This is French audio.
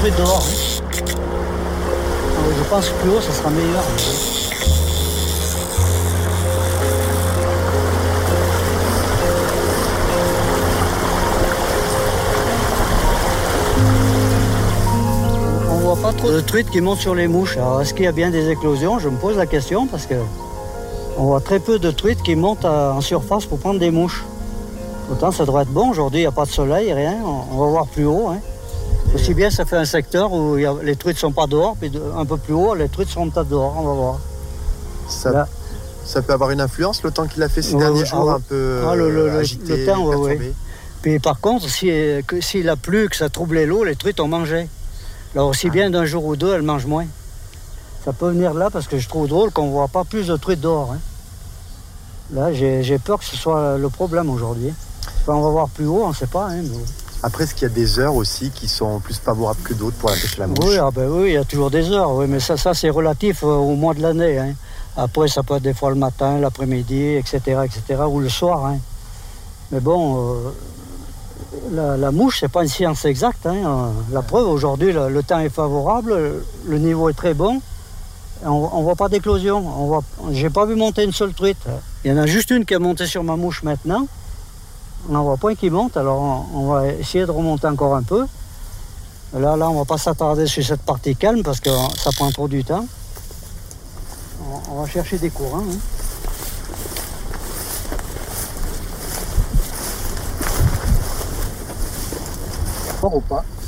truites dehors. Hein. Alors, je pense que plus haut, ça sera meilleur. On voit pas trop de truites qui montent sur les mouches. Alors, est-ce qu'il y a bien des éclosions? Je me pose la question parce que on voit très peu de truites qui montent en surface pour prendre des mouches. Pourtant, ça devrait être bon. Aujourd'hui, il n'y a pas de soleil, rien. On va voir plus haut. Hein. Aussi bien, ça fait un secteur où les truites ne sont pas dehors, puis un peu plus haut, les truites sont peut-être dehors. On va voir. Ça peut avoir une influence, le temps qu'il a fait ces derniers jours, un peu agité, le temps, perturbé. Oui. Puis par contre, s'il a plu, que ça troublait l'eau, les truites ont mangé. Alors aussi bien d'un jour ou deux, elles mangent moins. Ça peut venir là parce que je trouve drôle qu'on ne voit pas plus de truites dehors. Hein. Là, j'ai peur que ce soit le problème aujourd'hui. Enfin, on va voir plus haut, on ne sait pas. Hein, mais... Après, est-ce qu'il y a des heures aussi qui sont plus favorables que d'autres pour la pêche à la mouche? Oui, il y a toujours des heures. Oui, mais ça c'est relatif au mois de l'année. Hein. Après, ça peut être des fois le matin, l'après-midi, etc., ou le soir. Hein. Mais bon, la mouche, c'est pas une science exacte. Hein. La preuve, aujourd'hui, le temps est favorable, le niveau est très bon. On ne voit pas d'éclosion. J'ai pas vu monter une seule truite. Il y en a juste une qui est montée sur ma mouche maintenant. On n'en voit pas une qui monte, alors on va essayer de remonter encore un peu. Là, on ne va pas s'attarder sur cette partie calme parce que ça prend trop du temps. On va chercher des courants. Hein. Fort ou pas?